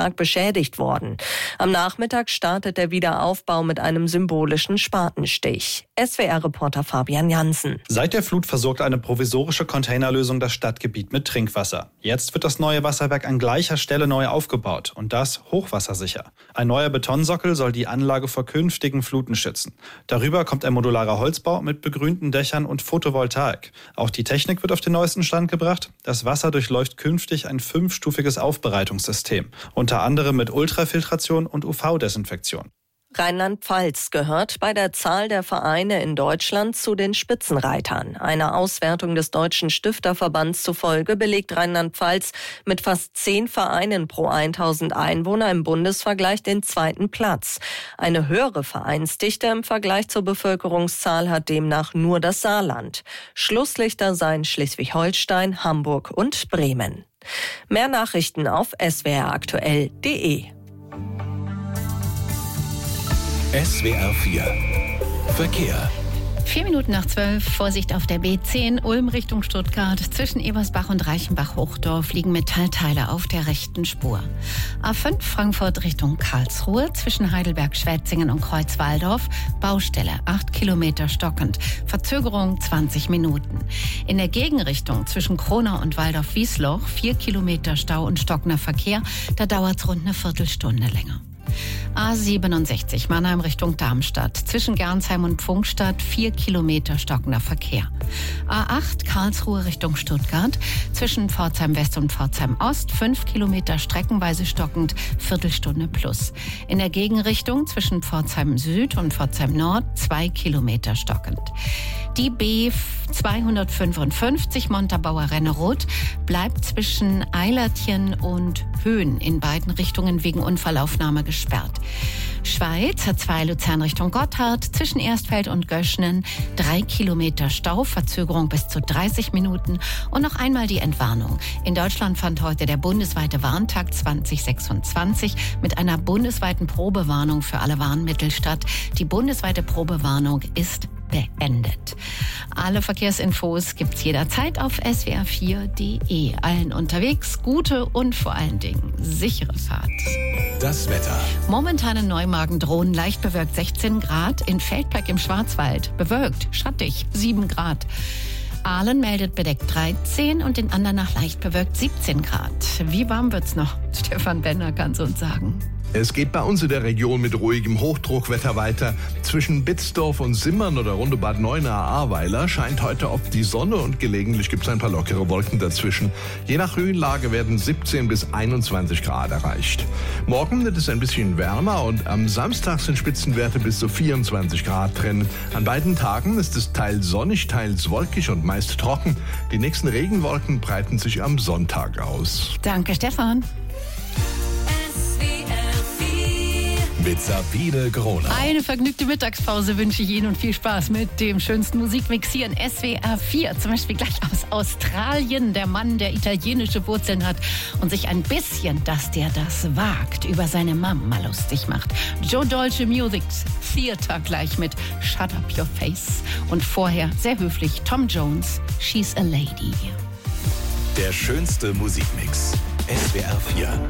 stark beschädigt worden. Am Nachmittag startet der Wiederaufbau mit einem symbolischen Spatenstich. SWR-Reporter Fabian Jansen. Seit der Flut versorgt eine provisorische Containerlösung das Stadtgebiet mit Trinkwasser. Jetzt wird das neue Wasserwerk an gleicher Stelle neu aufgebaut und das hochwassersicher. Ein neuer Betonsockel soll die Anlage vor künftigen Fluten schützen. Darüber kommt ein modularer Holzbau mit begrünten Dächern und Photovoltaik. Auch die Technik wird auf den neuesten Stand gebracht. Das Wasser durchläuft künftig ein 5-stufiges Aufbereitungssystem, unter anderem mit Ultrafiltration und UV-Desinfektion. Rheinland-Pfalz gehört bei der Zahl der Vereine in Deutschland zu den Spitzenreitern. Einer Auswertung des Deutschen Stifterverbands zufolge belegt Rheinland-Pfalz mit fast 10 Vereinen pro 1000 Einwohner im Bundesvergleich den 2. Platz. Eine höhere Vereinsdichte im Vergleich zur Bevölkerungszahl hat demnach nur das Saarland. Schlusslichter seien Schleswig-Holstein, Hamburg und Bremen. Mehr Nachrichten auf swraktuell.de. SWR 4 Verkehr. 12:04, Vorsicht auf der B10, Ulm Richtung Stuttgart. Zwischen Ebersbach und Reichenbach-Hochdorf liegen Metallteile auf der rechten Spur. A5 Frankfurt Richtung Karlsruhe, zwischen Heidelberg-Schwetzingen und Kreuzwaldorf. Baustelle, 8 Kilometer stockend. Verzögerung 20 Minuten. In der Gegenrichtung zwischen Kronau und Waldorf-Wiesloch 4 Kilometer Stau und stockender Verkehr. Da dauert es rund eine Viertelstunde länger. A67 Mannheim Richtung Darmstadt. Zwischen Gernsheim und Pfungstadt 4 Kilometer stockender Verkehr. A8 Karlsruhe Richtung Stuttgart. Zwischen Pforzheim West und Pforzheim Ost 5 Kilometer streckenweise stockend, Viertelstunde plus. In der Gegenrichtung zwischen Pforzheim Süd und Pforzheim Nord 2 Kilometer stockend. Die B255 Montabaur Rennerot bleibt zwischen Eilertchen und Höhen in beiden Richtungen wegen Unfallaufnahme gesperrt. Schweiz A2 Luzern Richtung Gotthard, zwischen Erstfeld und Göschnen 3 Kilometer Stau, Verzögerung bis zu 30 Minuten. Und noch einmal die Entwarnung. In Deutschland fand heute der bundesweite Warntag 2026 mit einer bundesweiten Probewarnung für alle Warnmittel statt. Die bundesweite Probewarnung ist beendet. Alle Verkehrsinfos gibt's jederzeit auf swr4.de. Allen unterwegs gute und vor allen Dingen sichere Fahrt. Das Wetter. Momentan in Neumagen drohen leicht bewölkt 16 Grad, in Feldberg im Schwarzwald bewölkt, schattig 7 Grad. Aalen meldet bedeckt 13 und in Andernach leicht bewölkt 17 Grad. Wie warm wird's noch? Stefan Benner kann's uns sagen. Es geht bei uns in der Region mit ruhigem Hochdruckwetter weiter. Zwischen Bitzdorf und Simmern oder rund Bad Neuenahr-Ahrweiler scheint heute oft die Sonne und gelegentlich gibt es ein paar lockere Wolken dazwischen. Je nach Höhenlage werden 17 bis 21 Grad erreicht. Morgen wird es ein bisschen wärmer und am Samstag sind Spitzenwerte bis zu 24 Grad drin. An beiden Tagen ist es teils sonnig, teils wolkig und meist trocken. Die nächsten Regenwolken breiten sich am Sonntag aus. Danke, Stefan. Mit Sabine Gronau. Eine vergnügte Mittagspause wünsche ich Ihnen und viel Spaß mit dem schönsten Musikmix hier in SWR 4. Zum Beispiel gleich aus Australien. Der Mann, der italienische Wurzeln hat und sich ein bisschen, dass der das wagt, über seine Mama lustig macht. Joe Dolce Music's Theater gleich mit Shut Up Your Face. Und vorher, sehr höflich, Tom Jones, She's a Lady. Der schönste Musikmix. SWR 4.